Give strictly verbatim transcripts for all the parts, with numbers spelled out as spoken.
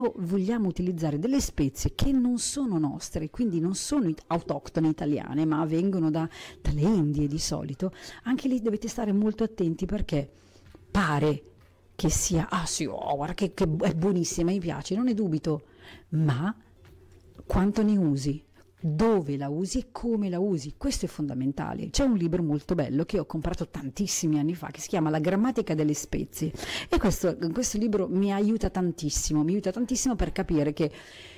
vogliamo utilizzare delle spezie che non sono nostre, quindi non sono it- autoctone italiane, ma vengono da- dalle Indie di solito, anche lì dovete stare molto attenti perché pare che sia, ah sì, oh, guarda che, che è buonissima, mi piace, non ne dubito, ma quanto ne usi? Dove la usi e come la usi, questo è fondamentale. C'è un libro molto bello che ho comprato tantissimi anni fa che si chiama La grammatica delle spezie e questo, questo libro mi aiuta tantissimo, mi aiuta tantissimo per capire che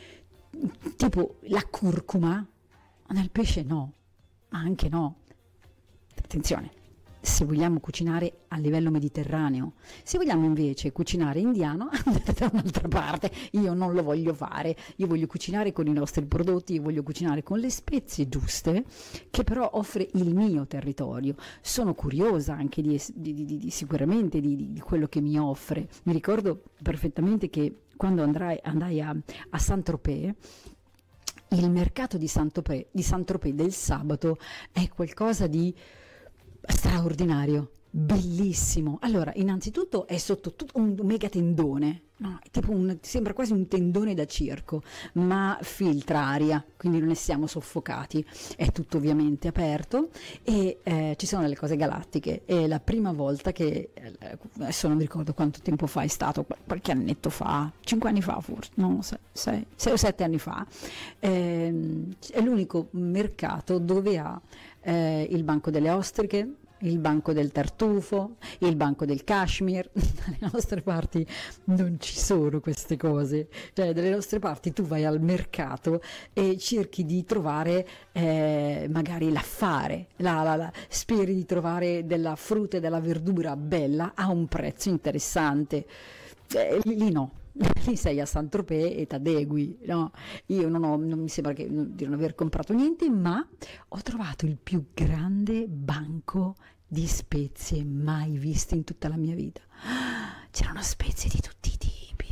tipo la curcuma nel pesce no, ma anche no. Attenzione, se vogliamo cucinare a livello mediterraneo, se vogliamo invece cucinare indiano, andate da un'altra parte. Io non lo voglio fare, io voglio cucinare con i nostri prodotti, io voglio cucinare con le spezie giuste, che però offre il mio territorio. Sono curiosa anche di, di, di, di sicuramente di, di quello che mi offre. Mi ricordo perfettamente che quando andrai, andai a, a Saint-Tropez, il mercato di Saint-Tropez, di Saint-Tropez del sabato è qualcosa di straordinario, bellissimo. Allora, innanzitutto è sotto tutto un mega tendone, no? È tipo un, sembra quasi un tendone da circo, ma filtra aria, quindi non ne siamo soffocati. È tutto ovviamente aperto e eh, ci sono delle cose galattiche. È la prima volta che, eh, adesso non mi ricordo quanto tempo fa è stato, qualche annetto fa, cinque anni fa forse, no, sei, sei, sei o sette anni fa, ehm, è l'unico mercato dove ha eh, il banco delle ostriche, il banco del tartufo, il banco del cashmere. Dalle nostre parti non ci sono queste cose, cioè dalle nostre parti tu vai al mercato e cerchi di trovare eh, magari l'affare, la, la, la, speri di trovare della frutta e della verdura bella a un prezzo interessante, eh, lì no. Lì sei a Saint-Tropez e t'adegui, no? Io non ho, non mi sembra che, di non aver comprato niente, ma ho trovato il più grande banco di spezie mai viste in tutta la mia vita. C'erano spezie di tutti i tipi.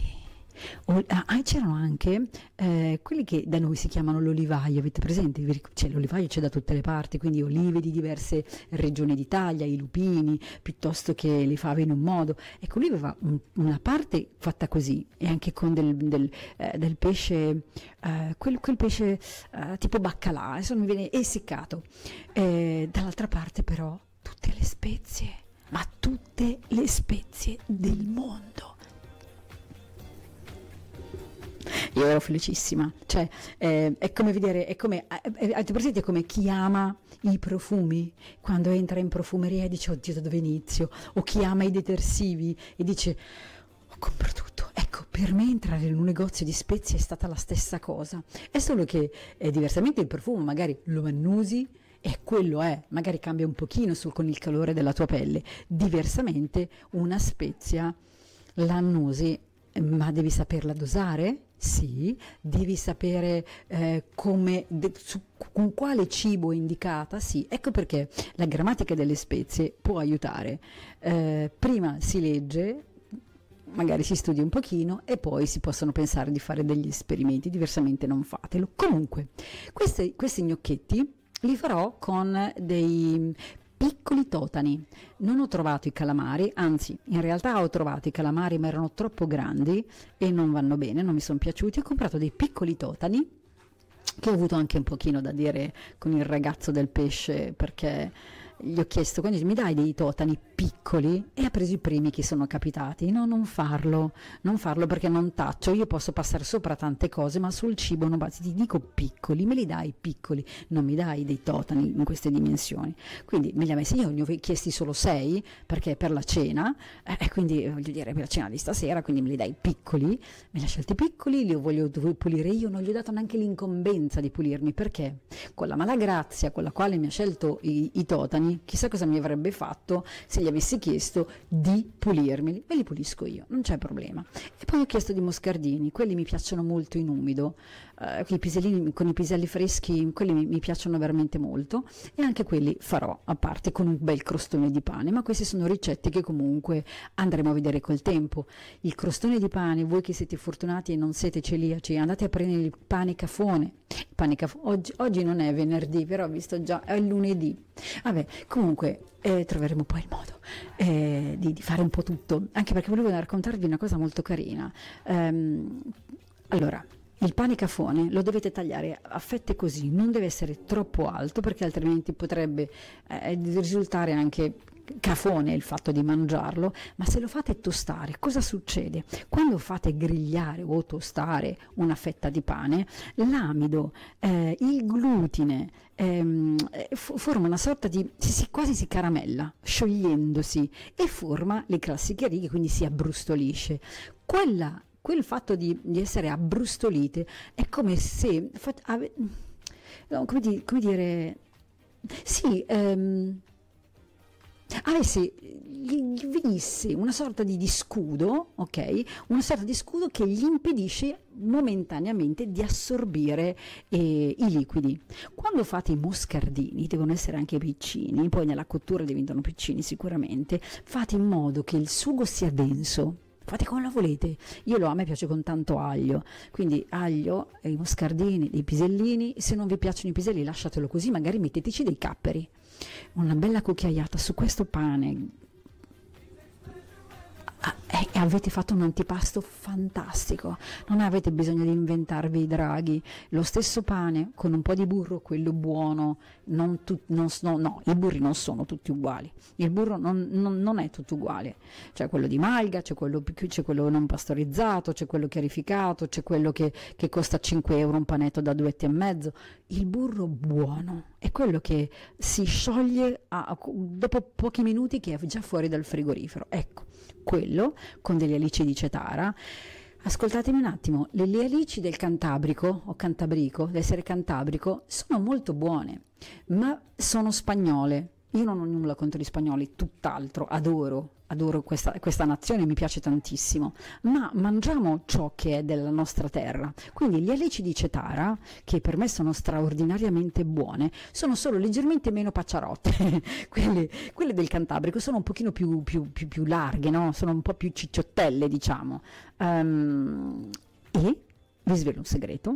O, ah, c'erano anche eh, quelli che da noi si chiamano l'olivaio, avete presente? C'è l'olivaio, c'è da tutte le parti, quindi olive di diverse regioni d'Italia, i lupini, piuttosto che le fave in un modo. Ecco, lui aveva un, una parte fatta così, e anche con del, del, eh, del pesce, eh, quel, quel pesce eh, tipo baccalà, adesso non mi viene essiccato. Eh, dall'altra parte però tutte le spezie, ma tutte le spezie del mondo. Io ero felicissima, cioè eh, è come vedere, è come, eh, avete presente come chi ama i profumi, quando entra in profumeria e dice oddio da dove inizio, o chi ama i detersivi e dice oh, compro tutto. Ecco, per me entrare in un negozio di spezie è stata la stessa cosa, è solo che eh, diversamente il profumo magari lo annusi e quello è, magari cambia un pochino sul, con il calore della tua pelle, diversamente una spezia la annusi, ma devi saperla dosare? Sì, devi sapere eh, come, de, su, con quale cibo è indicata? Sì, ecco perché la grammatica delle spezie può aiutare. Eh, prima si legge, magari si studia un pochino e poi si possono pensare di fare degli esperimenti, diversamente non fatelo. Comunque, queste, questi gnocchetti li farò con dei piccoli totani. Non ho trovato i calamari, anzi in realtà ho trovato i calamari ma erano troppo grandi e non vanno bene, non mi sono piaciuti. Ho comprato dei piccoli totani che ho avuto anche un pochino da dire con il ragazzo del pesce, perché gli ho chiesto, quindi mi dai dei totani piccoli, e ha preso i primi che sono capitati. No, non farlo, non farlo perché non taccio, io posso passare sopra tante cose ma sul cibo non basta. Ti dico piccoli, me li dai piccoli, non mi dai dei totani in queste dimensioni. Quindi me li ha messi, io ne ho chiesti solo sei perché per la cena, e eh, quindi voglio dire per la cena di stasera, quindi me li dai piccoli, me li ha scelti piccoli, li voglio pulire io, non gli ho dato neanche l'incombenza di pulirmi, perché con la malagrazia con la quale mi ha scelto i, i totani, chissà cosa mi avrebbe fatto se gli avessi chiesto di pulirmeli. Me li pulisco io, non c'è problema. E poi ho chiesto di moscardini, quelli mi piacciono molto in umido, eh, i pisellini, con i piselli freschi, quelli mi, mi piacciono veramente molto, e anche quelli farò a parte con un bel crostone di pane. Ma queste sono ricette che comunque andremo a vedere col tempo. Il crostone di pane, voi che siete fortunati e non siete celiaci, andate a prendere il pane cafone. Il pane caffè. Oggi, oggi non è venerdì, però ho visto già, è lunedì. Vabbè, comunque eh, troveremo poi il modo eh, di, di fare un po' tutto, anche perché volevo raccontarvi una cosa molto carina. Ehm, allora, il pane cafone lo dovete tagliare a fette così, non deve essere troppo alto perché altrimenti potrebbe eh, risultare anche cafone il fatto di mangiarlo, ma se lo fate tostare, cosa succede? Quando fate grigliare o tostare una fetta di pane, l'amido, eh, il glutine, ehm, f- forma una sorta di, si, quasi si caramella, sciogliendosi e forma le classiche righe, quindi si abbrustolisce. Quella, quel fatto di, di essere abbrustolite è come se, fat, ave, no, come, di, come dire, sì, ehm, avesse, gli, gli venisse una sorta di, di scudo, ok? Una sorta di scudo che gli impedisce momentaneamente di assorbire eh, i liquidi. Quando fate i moscardini, devono essere anche piccini, poi nella cottura diventano piccini sicuramente, fate in modo che il sugo sia denso. Fate come la volete, io lo a me piace con tanto aglio, quindi aglio, i moscardini, dei pisellini, se non vi piacciono i piselli lasciatelo così, magari metteteci dei capperi, una bella cucchiaiata su questo pane ah, e, e avete fatto un antipasto fantastico, non avete bisogno di inventarvi i draghi, lo stesso pane con un po' di burro, quello buono, non tu, non, no, no, i burri non sono tutti uguali, il burro non, non, non è tutto uguale, c'è quello di malga, c'è quello, c'è quello non pastorizzato, c'è quello chiarificato, c'è quello che, che costa cinque euro un panetto da duetti e mezzo, il burro buono è quello che si scioglie a, a, dopo pochi minuti che è già fuori dal frigorifero, ecco, quello con delle alici di cetara. Ascoltatemi un attimo, le, le alici del Cantabrico o Cantabrico, l'essere cantabrico, sono molto buone, ma sono spagnole. Io non ho nulla contro gli spagnoli, tutt'altro, adoro, adoro questa, questa nazione, mi piace tantissimo, ma mangiamo ciò che è della nostra terra. Quindi le alici di cetara, che per me sono straordinariamente buone, sono solo leggermente meno pacciarotte. quelle, quelle del Cantabrico sono un pochino più, più, più, più larghe, no? Sono un po' più cicciottelle, diciamo. Um, e vi svelo un segreto.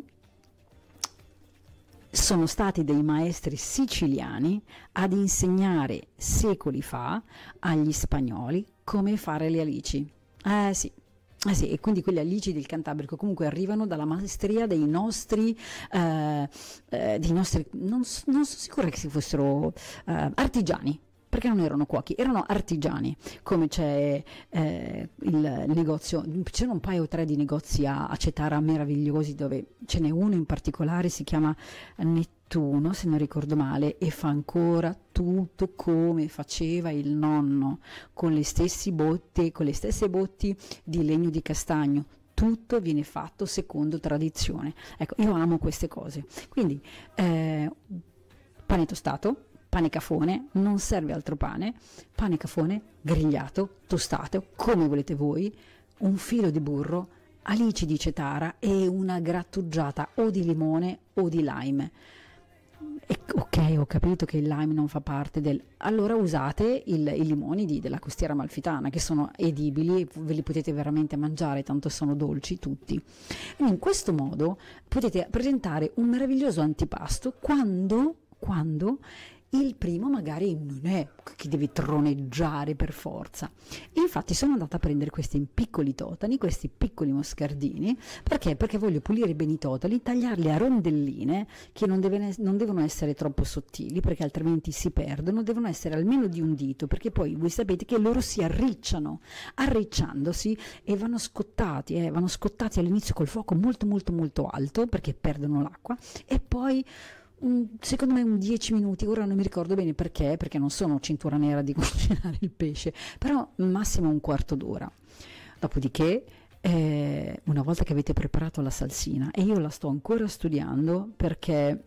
Sono stati dei maestri siciliani ad insegnare secoli fa agli spagnoli come fare le alici. Eh sì, eh sì, e quindi quelle alici del Cantabrico comunque arrivano dalla maestria dei nostri, eh, eh, dei nostri non, non sono sicura che si fossero eh, artigiani, perché non erano cuochi, erano artigiani, come c'è eh, il negozio, c'erano un paio o tre di negozi a, a Cetara meravigliosi, dove ce n'è uno in particolare, si chiama Nettuno, se non ricordo male, e fa ancora tutto come faceva il nonno, con le stesse botte, con le stesse botti di legno di castagno. Tutto viene fatto secondo tradizione. Ecco, io amo queste cose. Quindi, eh, pane tostato, pane cafone, non serve altro pane, pane cafone grigliato, tostato, come volete voi, un filo di burro, alici di cetara e una grattugiata o di limone o di lime. E, ok, ho capito che il lime non fa parte del... Allora usate il, i limoni di, della costiera amalfitana, che sono edibili, ve li potete veramente mangiare, tanto sono dolci tutti. E in questo modo potete presentare un meraviglioso antipasto quando... quando il primo magari non è che deve troneggiare per forza. Infatti sono andata a prendere questi piccoli totani, questi piccoli moscardini, perché? Perché voglio pulire bene i totani, tagliarli a rondelline che non, deve, non devono essere troppo sottili, perché altrimenti si perdono, devono essere almeno di un dito, perché poi voi sapete che loro si arricciano, arricciandosi e vanno scottati, eh, vanno scottati all'inizio col fuoco molto molto molto alto, perché perdono l'acqua, e poi Un, secondo me un dieci minuti, ora non mi ricordo bene perché, perché non sono cintura nera di cucinare il pesce, però massimo un quarto d'ora. Dopodiché, eh, una volta che avete preparato la salsina, e io la sto ancora studiando perché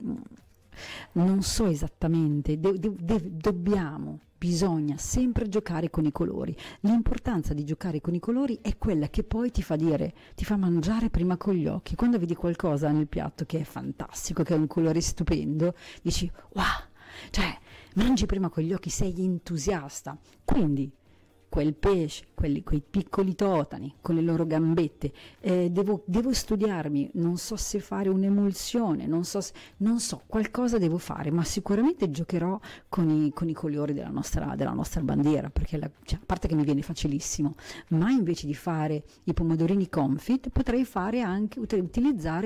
non so esattamente, de- de- de- dobbiamo, bisogna sempre giocare con i colori. L'importanza di giocare con i colori è quella che poi ti fa dire, ti fa mangiare prima con gli occhi. Quando vedi qualcosa nel piatto che è fantastico, che ha un colore stupendo, dici wow, cioè mangi prima con gli occhi, sei entusiasta. Quindi quel pesce, quelli, quei piccoli totani con le loro gambette, eh, devo, devo studiarmi, non so se fare un'emulsione, non so, se, non so, qualcosa devo fare, ma sicuramente giocherò con i, con i colori della nostra, della nostra bandiera, perché la, cioè, a parte che mi viene facilissimo, ma invece di fare i pomodorini confit potrei fare anche, utilizzare